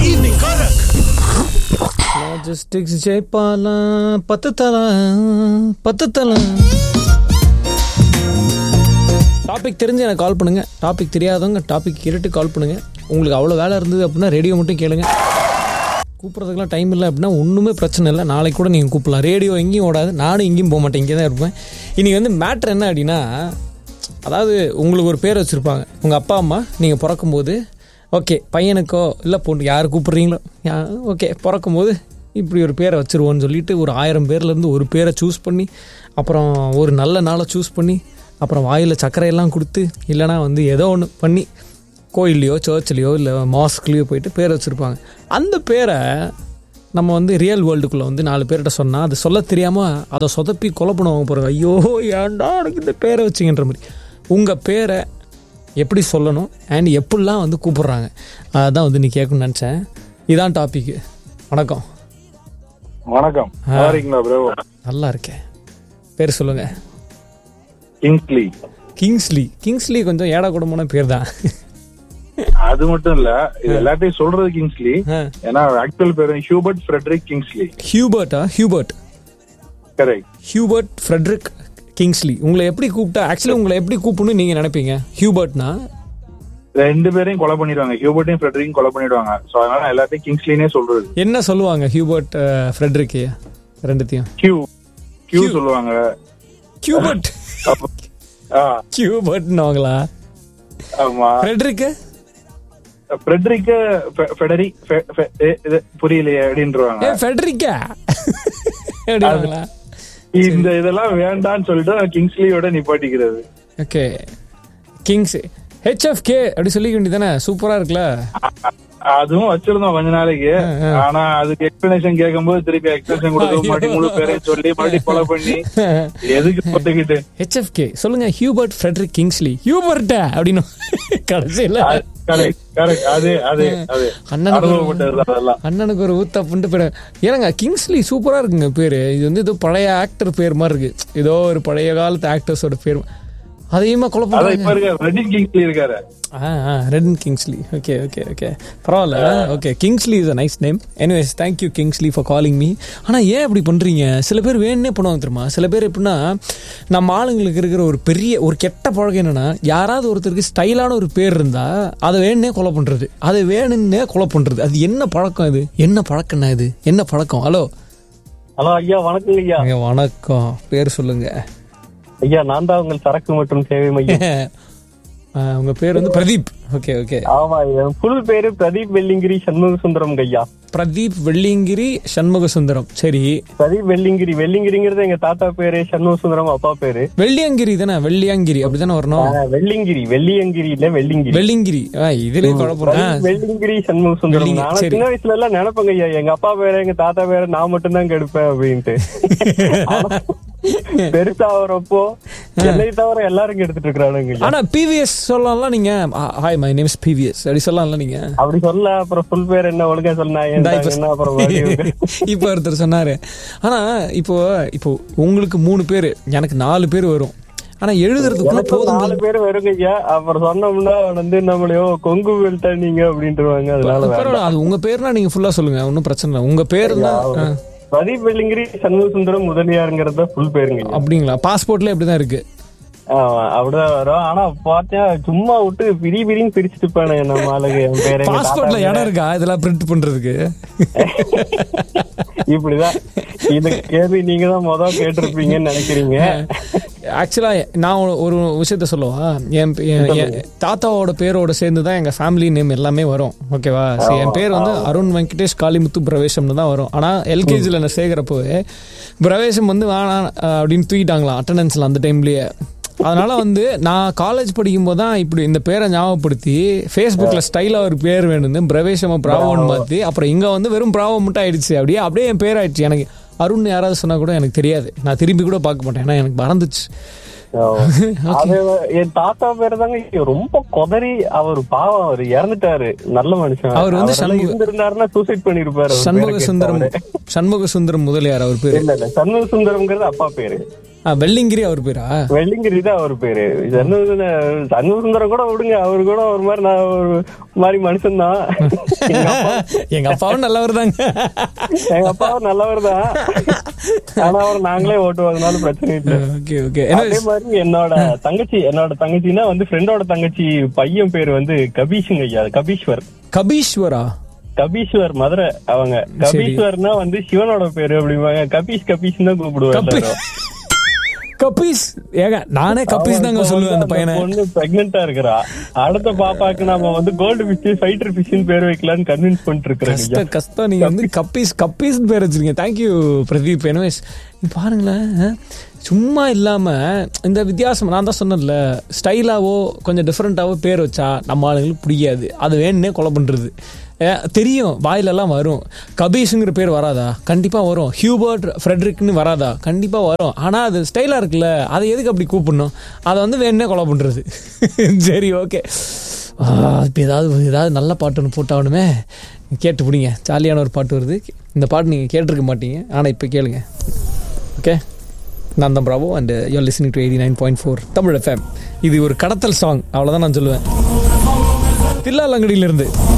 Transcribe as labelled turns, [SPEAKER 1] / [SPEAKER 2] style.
[SPEAKER 1] Evening Korak.
[SPEAKER 2] Logistics Jayapala பத்து தலை. Topic தெரிஞ்சு எனக்கு கால் பண்ணுங்க. டாபிக் தெரியாதவங்க டாபிக் கேட்டு கால் பண்ணுங்க. உங்களுக்கு அவ்வளோ வேலை இருந்தது அப்படின்னா ரேடியோ மட்டும் கேளுங்க. கூப்பிட்றதுக்கெலாம் டைம் இல்லை அப்படின்னா ஒன்றுமே பிரச்சனை இல்லை. நாளைக்கு கூட நீங்கள் கூப்பிடலாம். ரேடியோ எங்கேயும் ஓடாது, நானும் எங்கேயும் போக மாட்டேன், இங்கே தான் இருப்பேன். இன்றைக்கி வந்து மேட்ரு என்ன அப்படின்னா, அதாவது உங்களுக்கு ஒரு பேர் வச்சுருப்பாங்க. உங்கள் அப்பா அம்மா நீங்கள் பிறக்கும்போது ஓகே பையனுக்கோ இல்லை பொண்ணு யார் கூப்பிட்றீங்களோ ஓகே பிறக்கும்போது இப்படி ஒரு பேரை வச்சுருவோன்னு சொல்லிட்டு ஒரு 1000 பேர்லேருந்து ஒரு பேரை சூஸ் பண்ணி அப்புறம் ஒரு நல்ல நாளை சூஸ் பண்ணி அப்புறம் வாயில் சர்க்கரையெல்லாம் கொடுத்து இல்லைனா வந்து ஏதோ ஒன்று பண்ணி கோயில்லையோ சர்ச்லேயோ இல்லை மாஸ்க்லேயோ போயிட்டு பேர் வச்சுருப்பாங்க. அந்த பேரை நம்ம வந்து ரியல் வேர்ல்டுக்குள்ளே வந்து 4 பேர்கிட்ட சொன்னால் அது சொல்ல தெரியாமல் அதை சொதப்பி கொலை பண்ணுவாங்க போகிறாங்க. ஐயோ ஏன்டா எனக்கு இந்த பேரை வச்சிங்கன்ற மாதிரி. உங்கள் பேரை எப்படி சொல்லணும் அண்ட் எப்படிலாம் வந்து கூப்பிட்றாங்க அதான் வந்து நீ கேட்கணும்னு நினச்சேன். இதான் டாபிக். வணக்கம்.
[SPEAKER 3] வணக்கம்.
[SPEAKER 2] நல்லா இருக்கேன். பேர் சொல்லுங்க. கிங்ஸ்லி கொஞ்சம் ஏடா கூடமான பேர் தான்.
[SPEAKER 3] அது மட்டும் இல்ல, இது எல்லாத்தையும் சொல்றது கிங்ஸ்லி. ஏன்னா ஆக்சுவல் பேர் Hubert Frederick Kingsley. Hubert correct.
[SPEAKER 2] Hubert Frederick Kingsley. உங்களை எப்படி கூப்பிட்டா ஆக்சுவலி உங்களை எப்படி கூப்பிடணும் நீங்க நினைப்பீங்க? ஹியூபர்ட்னா
[SPEAKER 3] 2 பேரையும் கொலை பண்ணிடுவாங்க. ஹியூபர்ட்டையும் ஃப்ரெட்ரிக்கும் கொலை பண்ணிடுவாங்க. சோ அதனால எல்லாத்தையும் கிங்ஸ்லினே சொல்றது.
[SPEAKER 2] என்ன சொல்லுவாங்க ஹியூபர்ட் ஃப்ரெட்ரிக் ரெண்டுத்தையும்?
[SPEAKER 3] கியூ சொல்லுவாங்க.
[SPEAKER 2] கியூபர்ட் கியூபர்ட்னுவாங்களா?
[SPEAKER 3] ஆமா.
[SPEAKER 2] ஃப்ரெட்ரிக்
[SPEAKER 3] புரியலையே அப்படின்றாங்க.
[SPEAKER 2] ஃப்ரெட்ரிக்கா அப்படிங்களா?
[SPEAKER 3] இந்த இதெல்லாம் வேண்டான்னு சொல்லிட்டு கிங்ஸ்லியோட நிப்பாட்டிக்கிறது.
[SPEAKER 2] ஓகே கிங்ஸ் HFK அப்படி சொல்லிக்க வேண்டியதானே? சூப்பரா இருக்குல்ல.
[SPEAKER 3] அதுவும் வச்சிருந்தோம் கொஞ்ச நாளைக்கு. ஆனா அதுக்கு எக்ஸ்பிளனேஷன் கேட்கும்போது திருப்பி எக்ஸ்பிளனேஷன் கொடுத்து மறுபடியும் முழு பேரையும் சொல்லி மறுபடியும் ஃபாலோ பண்ணி எதுக்கு போட்டுக்கிட்டு
[SPEAKER 2] HFK சொல்லுங்க. Hubert Frederick Kingsley. ஹியூபர்ட் அப்படின்னு கடைசியில அண்ணனுக்கு ஒரு ஊத்தப்புண்டு பேரு. ஏன்னாங்க கிங்ஸ்லி சூப்பரா இருக்குங்க பேரு. இது வந்து ஏதோ பழைய ஆக்டர் பேர் மாதிரி இருக்கு. ஏதோ ஒரு பழைய காலத்து ஆக்டர்ஸோட பேர். அதையுமா குழப்பம். Red Kingsley. Okay okay okay பரவாயில்ல. Okay Kingsley is a nice name. anyways thank you Kingsley for calling me. ஆனால் ஏன் அப்படி பண்ணுறீங்க? சில பேர் வேணுன்னே பண்ணுவாங்க தெரியுமா? சில பேர் எப்படின்னா நம்ம ஆளுங்களுக்கு இருக்கிற ஒரு பெரிய ஒரு கெட்ட பழக்கம் என்னன்னா, யாராவது ஒருத்தருக்கு ஸ்டைலான ஒரு பேர் இருந்தால் அதை வேணுன்னே கொலை பண்ணுறது, அதை வேணுன்னே கொலை பண்ணுறது. அது என்ன பழக்கம்? இது என்ன பழக்கம்னா? இது என்ன பழக்கம்? ஹலோ
[SPEAKER 4] ஐயா வணக்கம். ஐயா
[SPEAKER 2] வணக்கம். பேர் சொல்லுங்க
[SPEAKER 4] ஐயா. நான் தான் உங்கள் சரக்கு மற்றும் சேவை மையம்.
[SPEAKER 2] உங்க பேர் வந்து பிரதீப். Okay okay.
[SPEAKER 4] ஆமா, ஃபுல் பேரு பிரதீப் வெள்ளிங்கிரி சண்முக சுந்தரம் ஐயா.
[SPEAKER 2] பிரதீப் வெள்ளிங்கிரி சண்முக சுந்தரம். சரி.
[SPEAKER 4] பிரதீப் வெள்ளிங்கிரி. வெள்ளிங்கிரிங்கிறது எங்க தாத்தா பேரு, சண்முக சுந்தரம் அப்பா பேரு.
[SPEAKER 2] வெள்ளியங்கிரி தானே? வெள்ளியங்கிரி அப்படிதானே வரணும்?
[SPEAKER 4] வெள்ளியங்கிரி இல்ல வெள்ளிங்கிரி.
[SPEAKER 2] இதுலயே குழப்பம்.
[SPEAKER 4] வெள்ளிங்கிரி சண்முக சுந்தரம். நான் சின்ன வயசுல எல்லாம் நினைப்பேங்க ஐயா, எங்க அப்பா பேரு எங்க தாத்தா பேரு நான் மட்டும் தான் கெடுப்பேன் அப்படின்ட்டு. பெருசா வரப்போ என்னை தவிர எல்லாரும் எடுத்துட்டு இருக்கானுங்க.
[SPEAKER 2] ஆனா PVS சொல்லலாம் நீங்க. Hi my name is PVS அப்படி சொல்லலாம் நீங்க.
[SPEAKER 4] அப்படி சொல்ல அப்புறம் ஃபுல் பேர் என்ன ஒழுங்கா சொன்னா
[SPEAKER 2] இப்ப ஒருத்தர் சொன்னாரு. ஆனா இப்போ உங்களுக்கு 3 பேரு, எனக்கு 4 பேர் வரும். ஆனா எழுதுறதுக்குள்ள போதும்
[SPEAKER 4] 4 பேர் வருங்க ஐயா. அப்புறம் சொன்னோம்னா வந்து நம்மளையோ கொங்கு வெல்ட்டா நீங்க அப்படின்ட்டுருவாங்க. அதனால
[SPEAKER 2] அது உங்க பேர்னா நீங்க ஃபுல்லா சொல்லுங்க, ஒன்னும் பிரச்சனை இல்லை. உங்க பேர் தான்
[SPEAKER 4] பிரதீப் வெள்ளிங்கிரி சண்முக சுந்தரம் முதலியாருங்கிறத ஃபுல் பேருங்க.
[SPEAKER 2] அப்படிங்களா? பாஸ்போர்ட்ல எப்படிதான் இருக்கு?
[SPEAKER 4] அப்படிதான் வரும். ஆனா பார்த்தா சும்மா விட்டு பிரின்னு பிரிச்சுட்டு போனேன் நம்ம ஆளுங்க. என் பேரு
[SPEAKER 2] பாஸ்போர்ட்ல இடம் இருக்கா இதெல்லாம் பிரிண்ட் பண்றதுக்கு?
[SPEAKER 4] இப்படிதான். இந்த கேள்வி நீங்க தான் முதல் கேட்டிருப்பீங்கன்னு நினைக்கிறீங்க.
[SPEAKER 2] ஆக்சுவலா நான் ஒரு விஷயத்த சொல்லுவா. என் தாத்தாவோட பேரோட சேர்ந்து தான் எங்க ஃபேமிலி நேம் எல்லாமே வரும். ஓகேவா? என் பேர் வந்து அருண் வெங்கடேஷ் காளிமுத்து பிரவேசம்னு தான் வரும். ஆனா LKGல என்ன சேர்க்கிறப்போ பிரவேசம் வந்து வேணாம் அப்படின்னு தூக்கிட்டாங்களாம் அட்டண்டன்ஸ்ல அந்த டைம்லயே. அதனால வந்து நான் காலேஜ் படிக்கும் போது தான் இப்படி இந்த பேரை ஞாபகப்படுத்தி ஃபேஸ்புக்ல ஸ்டைலா ஒரு பேர் வேணும்னு பிரவேசமா பிராவோன்னு மாத்தி அப்புறம் இங்க வந்து வெறும் பிராவோ மட்டும் ஆயிடுச்சு. அப்படியே என் பேர் ஆயிடுச்சு. எனக்கு அருண் யாராவது சொன்னா கூட எனக்கு தெரியாது, நான் திரும்பி கூட பார்க்க மாட்டேன், ஏன்னா எனக்கு மறந்துச்சு.
[SPEAKER 4] என் தாத்தா பேரு தாங்க ரொம்ப கொதறி. அவர் பாவம், அவர் இறந்துட்டாரு, நல்ல மனுஷன்.
[SPEAKER 2] அவர் வந்து
[SPEAKER 4] இருந்திருந்தாருன்னா சூசைட் பண்ணிருப்பாரு.
[SPEAKER 2] சண்முக சுந்தரம் முதலியார் அவர் பேரு.
[SPEAKER 4] இல்ல சண்முக சுந்தரம்ங்கிறது அப்பா பேரு.
[SPEAKER 2] வெள்ளிங்கிரி அவர் பேரா?
[SPEAKER 4] வெள்ளிங்கிரி தான் அவர் பேரு. சண்முக சுந்தரம் கூட விடுங்க, அவரு கூட ஒரு மாதிரி நான் ஒரு மாதிரி மனுஷன் தான்.
[SPEAKER 2] எங்க அப்பாவும் நல்லவர் தாங்க.
[SPEAKER 4] எங்க அப்பாவும் நல்லவர் தான். ஆனா அவர் நாங்களே ஓட்டுவதனால பிரச்சனை இல்லை. அதே மாதிரி என்னோட தங்கச்சின்னா வந்து ஃப்ரெண்டோட தங்கச்சி பையன் பேரு வந்து கபீஷுங்க ஐயா.
[SPEAKER 2] கபீஸ்வரா?
[SPEAKER 4] கபீஸ்வர் மதுரை அவங்க. கபீஸ்வர்னா வந்து சிவனோட பேரு அப்படிம்பாங்க. கபீஷ் தான் கூப்பிடுவாங்க.
[SPEAKER 2] கபீஷ் ஏங்க, நானே கபீஷ் தாங்க சொல்லுவேன். அந்த பையனை
[SPEAKER 4] பொண்ணு பிரெக்னெண்டா இருக்கிறா. அடுத்த பாப்பாக்கு நாம வந்து கோல்டு ஃபிஷ் ஃபைட்டர் ஃபிஷ்னு பேர் வைக்கலாம்னு கன்வின்ஸ் பண்ணிட்டு இருக்கிறேன்.
[SPEAKER 2] கஷ்டம். நீங்க வந்து கபீஸ் பேர் வச்சிருக்கீங்க. தேங்க்யூ பிரதீப். எனிவேஸ் பாருங்களேன், சும்மா இல்லாம இந்த வித்தியாசம் நான் தான் சொன்னேன்ல, ஸ்டைலாவோ கொஞ்சம் டிஃப்ரெண்டாவோ பேர் வச்சா நம்ம ஆளுங்களுக்கு பிடிக்காது. அது வேணுன்னே கொலை பண்றது தெரியும். வாயிலெல்லாம் வரும். கபீஷுங்கிற பேர் வராதா? கண்டிப்பா வரும். ஹியூபர்ட் ஃப்ரெட்ரிக்னு வராதா? கண்டிப்பா வரும். ஆனா அது ஸ்டைலா இருக்குல்ல, அதை எதுக்கு அப்படி கூப்பிடணும்? அதை வந்து வேணுன்னே கொலை பண்றது. சரி, ஓகே. இப்போ ஏதாவது நல்ல பாட்டு ஒன்று போட்டாகணுமே. கேட்டு பிடிங்க. ஜாலியான ஒரு பாட்டு வருது. இந்த பாட்டு நீங்கள் கேட்டிருக்க மாட்டீங்க, ஆனால் இப்போ கேளுங்க. ஓகே, நான் தான் Bravo and you are listening to 89.4 Tamil FM. இது ஒரு கடத்தல் சாங், அவ்வளோதான் நான் சொல்லுவேன். தில்லாலங்கடியிலிருந்து